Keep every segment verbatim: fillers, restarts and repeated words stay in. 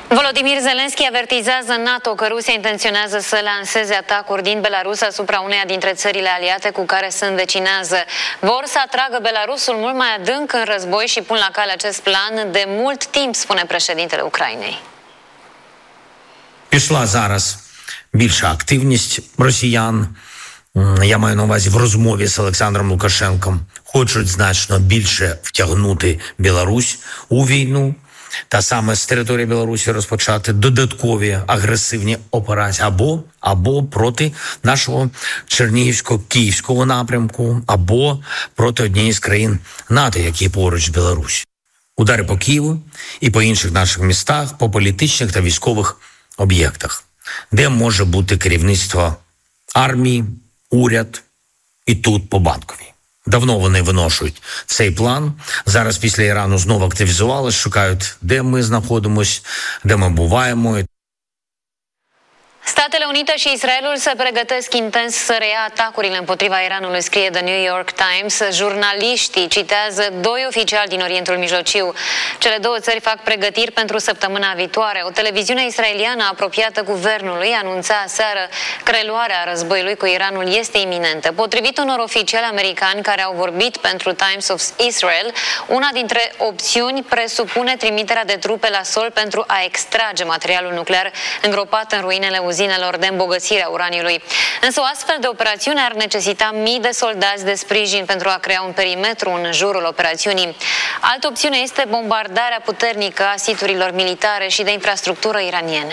Volodymyr Zelensky avertizează NATO că Rusia intenționează să lanseze atacuri din Belarus asupra uneia dintre țările aliate cu care se învecinează. Vor să atragă Belarusul mult mai adânc în război și pun la cale acest plan de mult timp, spune președintele Ucrainei. Пішла зараз більша активність росіян, я маю на увазі в розмові з Олександром Лукашенком, хочуть значно більше втягнути Білорусь у війну, та саме з території Білорусі розпочати додаткові агресивні операції або, або проти нашого Чернігівсько-Київського напрямку, або проти однієї з країн НАТО, які поруч з Білорусі. Удари по Києву і по інших наших містах, по політичних та військових об'єктах, де може бути керівництво армії, уряд і тут по Банковій. Давно вони виношують цей план. Зараз після Ірану знову активізувались, шукають, де ми знаходимось, де ми буваємо. Statele Unite și Israelul se pregătesc intens să reia atacurile împotriva Iranului, scrie The New York Times. Jurnaliștii citează doi oficiali din Orientul Mijlociu. Cele două țări fac pregătiri pentru săptămâna viitoare. O televiziune israeliană apropiată guvernului anunța aseară că reluarea războiului cu Iranul este iminentă. Potrivit unor oficiali americani care au vorbit pentru Times of Israel, una dintre opțiuni presupune trimiterea de trupe la sol pentru a extrage materialul nuclear îngropat în ruinele uzinelor de îmbogățire a uraniului. Însă o astfel de operațiune ar necesita mii de soldați de sprijin pentru a crea un perimetru în jurul operațiunii. Altă opțiune este bombardarea puternică a siturilor militare și de infrastructură iraniene.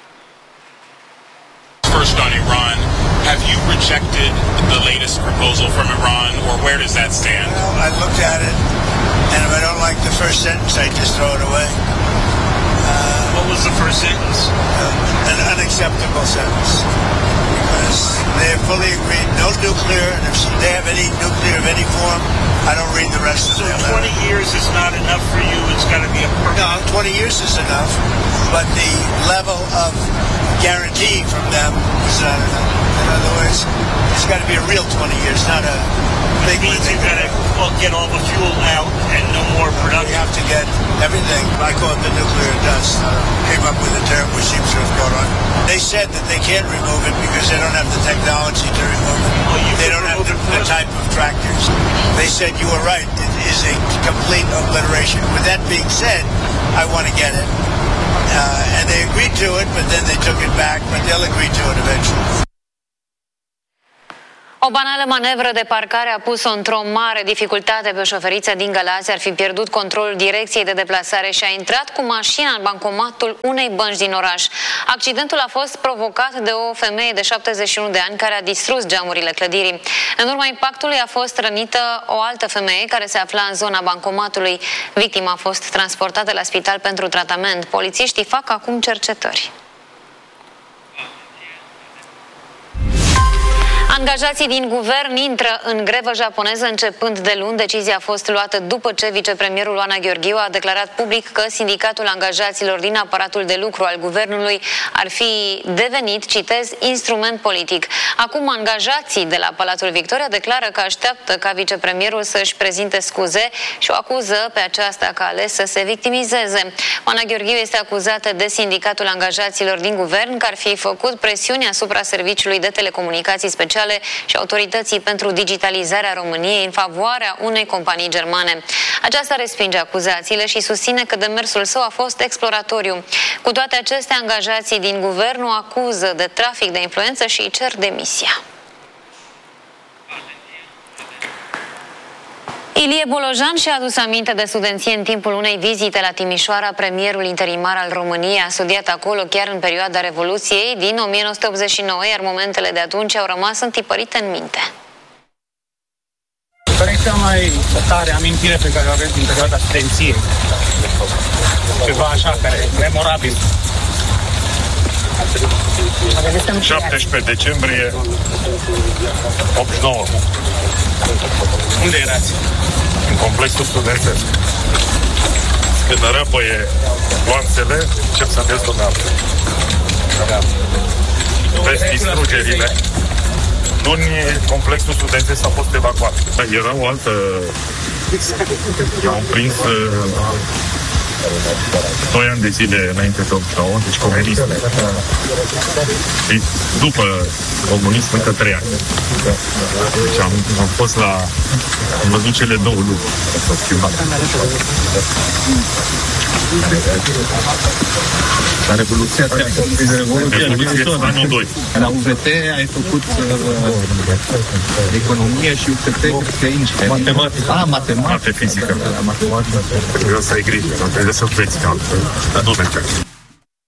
First on Iran, have you rejected the latest proposal from Iran, or where does that stand? Well, I looked at it, and if I don't like the first sentence, I just throw it away. Uh, what was the first sentence? Uh, an unacceptable sentence. Because they have fully agreed, no nuclear, and if they have any nuclear of any form, I don't read the rest of so their letter. So twenty years is not enough for you, it's got to be a perfect... No, twenty years is enough, but the level of guarantee from them is not enough. In other words, it's got to be a real twenty years, not a big one. It means you've got to well, get all the fuel out and no more production. You have to get everything. I call it the nuclear dust. I came up with a term which seems to have caught on. They said that they can't remove it because they don't have the technology to remove it. Well, they don't have the, the type of tractors. They said you were right. It is a complete obliteration. With that being said, I want to get it. Uh, and they agreed to it, but then they took it back, but they'll agree to it eventually. O banală manevră de parcare a pus-o într-o mare dificultate pe o șoferiță din Galați. Ar fi pierdut controlul direcției de deplasare și a intrat cu mașina în bancomatul unei bănci din oraș. Accidentul a fost provocat de o femeie de șaptezeci și unu de ani care a distrus geamurile clădirii. În urma impactului a fost rănită o altă femeie care se afla în zona bancomatului. Victima a fost transportată la spital pentru tratament. Polițiștii fac acum cercetări. Angajații din guvern intră în grevă japoneză începând de luni. Decizia a fost luată după ce vicepremierul Oana Gheorghiu a declarat public că sindicatul angajaților din aparatul de lucru al guvernului ar fi devenit, citez, instrument politic. Acum angajații de la Palatul Victoria declară că așteaptă ca vicepremierul să-și prezinte scuze și o acuză pe aceasta că a ales să se victimizeze. Oana Gheorghiu este acuzată de sindicatul angajaților din guvern că ar fi făcut presiune asupra Serviciului de Telecomunicații Speciale și Autorității pentru Digitalizarea României în favoarea unei companii germane. Aceasta respinge acuzațiile și susține că demersul său a fost exploratoriu. Cu toate acestea, angajații din guvern o acuză de trafic de influență și îi cer demisia. Ilie Bolojan și-a adus aminte de studenție în timpul unei vizite la Timișoara. Premierul interimar al României a studiat acolo chiar în perioada Revoluției din o mie nouă sute optzeci și nouă, iar momentele de atunci au rămas întipărite în minte. Care e cea mai tare amintire pe care o avem din perioada studenției? Ceva așa, care e memorabil. șaptesprezece decembrie optzeci și nouă. Unde erați? În complexul studențesc. Când răpăie gloanțele, încep să dezdonează. Vezi distrugerile. Luni, complexul studențesc a fost evacuat. Era o altă... I-au prins doi ani de zile înainte de optzeci și nouă, deci comunism. Și după comunism încă trei ani. Deci am, am fost la... am văzut cele două lucruri. S-au schimbat. La Revoluția Treacă. Revoluția anul doi. La U V T ai făcut uh, economie și U F T, cred că e inginer. Matematică. Ah, matematică. Mate fizică. Trebuie să ai grijă, trebuie să înveți altfel. Dar nu merge.